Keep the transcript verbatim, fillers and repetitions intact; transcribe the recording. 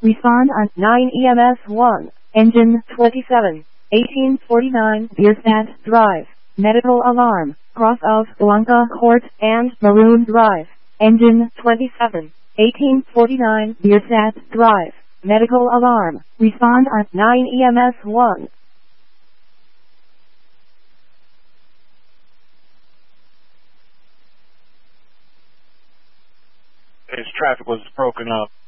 Respond on nine E M S one. Engine twenty-seven. eighteen forty-nine Bierstadt Drive. Medical alarm. Cross of Blanca Court and Maroon Drive. Engine twenty-seven. eighteen forty-nine Bierstadt Drive. Medical alarm. Respond on nine E M S one. His traffic was broken up.